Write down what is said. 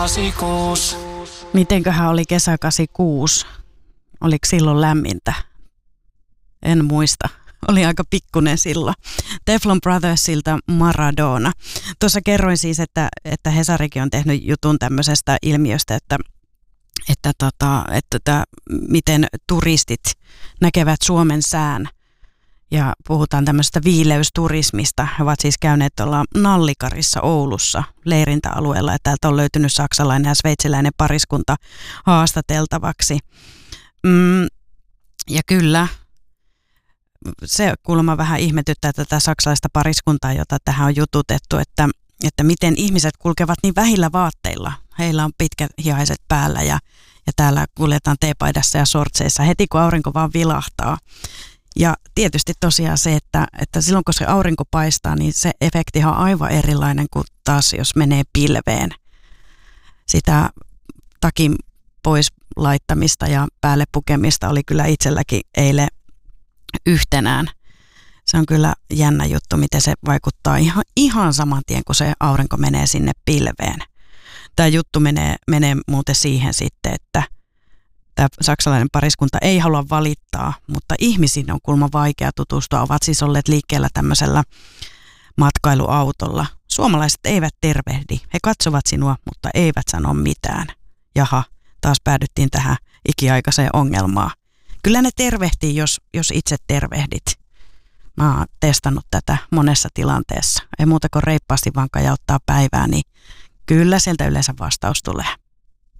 86. Mitenköhän oli kesä 86? Oliko silloin lämmintä? En muista. Oli aika pikkunen silloin. Teflon Brothersilta Maradona. Tuossa kerroin siis, että Hesarikin on tehnyt jutun tämmöisestä ilmiöstä, että miten turistit näkevät Suomen sään. Ja puhutaan tämmöisestä viileysturismista. He ovat siis käyneet tuolla Nallikarissa Oulussa leirintäalueella. Ja täältä on löytynyt saksalainen ja sveitsiläinen pariskunta haastateltavaksi. Ja kyllä, se kuulemma vähän ihmetyttää tätä saksalaista pariskuntaa, jota tähän on jututettu, että miten ihmiset kulkevat niin vähillä vaatteilla. Heillä on pitkät hihaiset päällä ja täällä kuljetaan teepaidassa ja sortseissa heti kun aurinko vaan vilahtaa. Ja tietysti tosiaan se, että silloin kun se aurinko paistaa, niin se efektihan on aivan erilainen kuin taas jos menee pilveen. Sitä takin pois laittamista ja päälle pukemista oli kyllä itselläkin eilen yhtenään. Se on kyllä jännä juttu, miten se vaikuttaa ihan saman tien, kun se aurinko menee sinne pilveen. Tämä juttu menee muuten siihen sitten, että tämä saksalainen pariskunta ei halua valittaa, mutta ihmisiin on kuulemma vaikea tutustua. Ovat siis olleet liikkeellä tämmöisellä matkailuautolla. Suomalaiset eivät tervehdi. He katsovat sinua, mutta eivät sano mitään. Jaha, taas päädyttiin tähän ikiaikaiseen ongelmaan. Kyllä ne tervehtii, jos itse tervehdit. Mä oon testannut tätä monessa tilanteessa. Ei muuta kuin reippaasti vaan kajauttaa päivää, niin kyllä sieltä yleensä vastaus tulee.